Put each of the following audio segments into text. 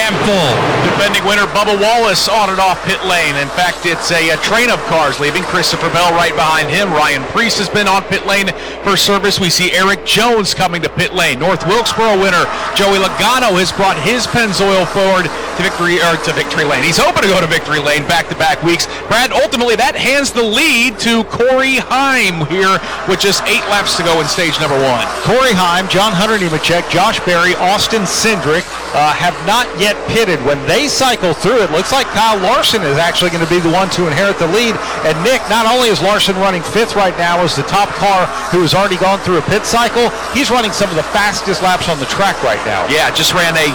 handful. Defending winner Bubba Wallace on and off pit lane. In fact, it's a train of cars leaving. Christopher Bell right behind him. Ryan Preece has been on pit lane for service. We see Eric Jones coming to pit lane. North Wilkesboro winner Joey Logano has brought his Pennzoil forward to victory lane. He's hoping to go to victory lane back-to-back weeks. Brad, ultimately that hands the lead to Corey Heim here with just 8 laps to go in stage number 1. Corey Heim, John Hunter Nemechek, Josh Berry, Austin Cindric have not yet pitted. When they cycle through, it looks like Kyle Larson is actually going to be the one to inherit the lead. And Nick, not only is Larson running 5th right now as the top car who has already gone through a pit cycle, he's running some of the fastest laps on the track right now. Yeah, just ran a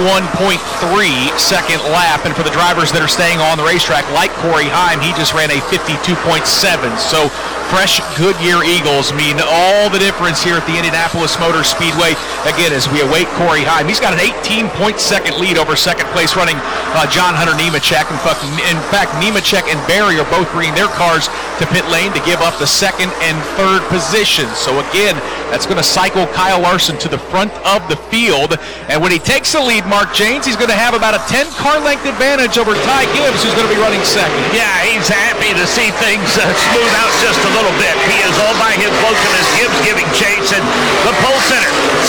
51.3 second lap, and for the drivers that are staying on the racetrack like Corey Heim, he just ran a 52.7. So fresh Goodyear Eagles mean all the difference here at the Indianapolis Motor Speedway. Again, as we await Corey Heim, he's got an 18-point-second lead over second place running John Hunter Nemechek. In fact, Nemechek and Berry are both bringing their cars to pit lane to give up the 2nd and 3rd positions. So again, that's going to cycle Kyle Larson to the front of the field. And when he takes the lead, Mark Janes, he's going to have about a 10-car length advantage over Ty Gibbs, who's going to be running 2nd. Yeah, he's happy to see things smooth out just a little bit. He is all by his lonesome as Gibbs giving chase. And the pole center,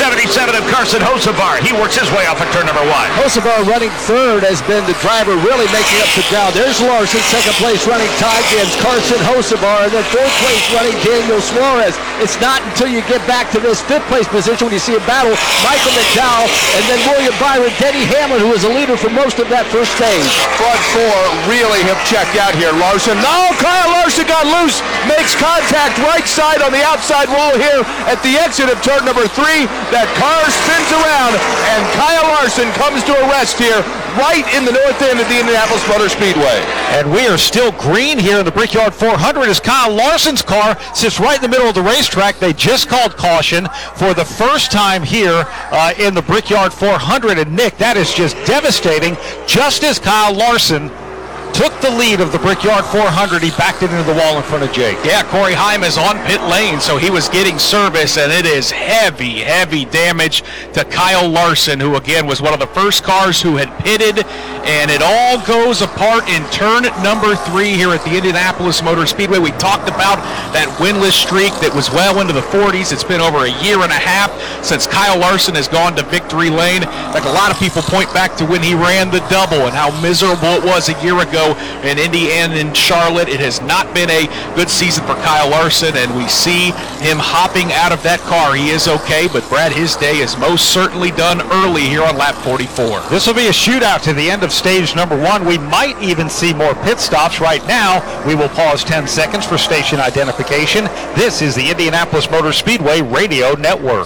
77 of Carson Hocevar. He works his way off at turn number 1. Hocevar running 3rd has been the driver really making up the ground. There's Larson, 2nd place running Ty Gibbs, Carson Hocevar, and then 4th place running Daniel Suarez. It's not until you get back to this 5th place position when you see a battle, Michael McDowell and then William Byron, Denny Hamlin, who was a leader for most of that first stage. Front 4 really have checked out here. Larson, no, Kyle Larson got loose, makes contact right side on the outside wall here at the exit of turn number 3. That car spins around and Kyle Larson comes to a rest here right in the north end of the Indianapolis Motor Speedway. And we are still green here in the Brickyard 400 as Kyle Larson's car sits right in the middle of the racetrack. They just called caution for the first time here in the Brickyard 400. And Nick, that is just devastating. Just as Kyle Larson took the lead of the Brickyard 400, he backed it into the wall in front of Jake. Yeah, Corey Heim is on pit lane, so he was getting service, and it is heavy damage to Kyle Larson, who again was one of the first cars who had pitted, and it all goes apart in turn number 3 here at the Indianapolis Motor Speedway. We talked about that winless streak that was well into the 40s. It's been over a year and a half since Kyle Larson has gone to victory lane. In fact, a lot of people point back to when he ran the double and how miserable it was a year ago in Indy and in Charlotte. It has not been a good season for Kyle Larson, and we see him hopping out of that car. He is okay, but Brad, his day is most certainly done early here on lap 44. This will be a shootout to the end of stage number 1. We might even see more pit stops right now. We will pause 10 seconds for station identification. This is the Indianapolis Motor Speedway Radio Network.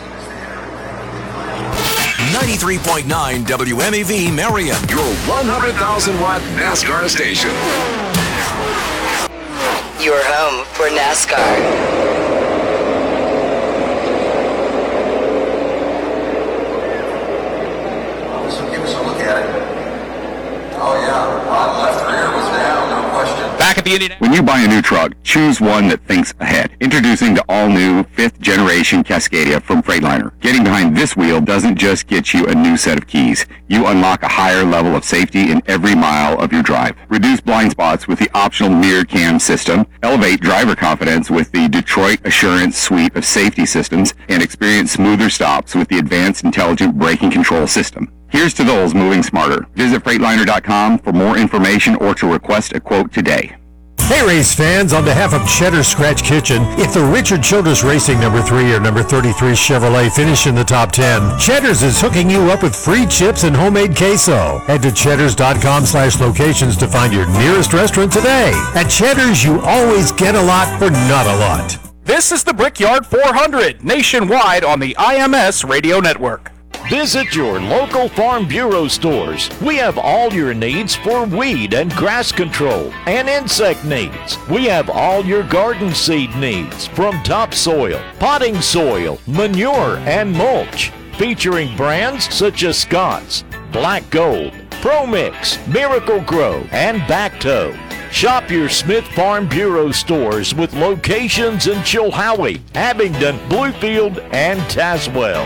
93.9 WMAV Marion, your 100,000-watt NASCAR station. Your home for NASCAR. When you buy a new truck, choose one that thinks ahead. Introducing the all-new 5th generation Cascadia from Freightliner. Getting behind this wheel doesn't just get you a new set of keys. You unlock a higher level of safety in every mile of your drive. Reduce blind spots with the optional mirror cam system. Elevate driver confidence with the Detroit Assurance suite of safety systems. And experience smoother stops with the advanced intelligent braking control system. Here's to those moving smarter. Visit Freightliner.com for more information or to request a quote today. Hey race fans, on behalf of Cheddar's Scratch Kitchen, if the Richard Childress Racing number 3 or number 33 Chevrolet finish in the top 10, Cheddar's is hooking you up with free chips and homemade queso. Head to cheddars.com/locations to find your nearest restaurant today. At Cheddar's, you always get a lot for not a lot. This is the Brickyard 400, nationwide on the IMS Radio Network. Visit your local Farm Bureau stores. We have all your needs for weed and grass control and insect needs. We have all your garden seed needs, from topsoil, potting soil, manure, and mulch. Featuring brands such as Scott's, Black Gold, ProMix, Miracle Grow, and Bacto. Shop your Smith Farm Bureau stores with locations in Chilhowie, Abingdon, Bluefield, and Tazewell.